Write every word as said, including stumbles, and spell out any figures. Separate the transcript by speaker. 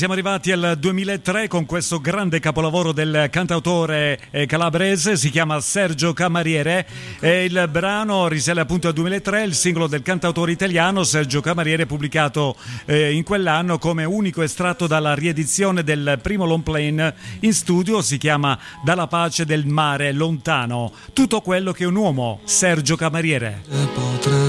Speaker 1: Siamo arrivati al duemilatré con questo grande capolavoro del cantautore eh, calabrese, si chiama Sergio Camariere e il brano risale appunto al duemilatré, il singolo del cantautore italiano Sergio Camariere pubblicato eh, in quell'anno come unico estratto dalla riedizione del primo long play in studio, si chiama Dalla pace del mare lontano, tutto quello che un uomo, Sergio Camariere.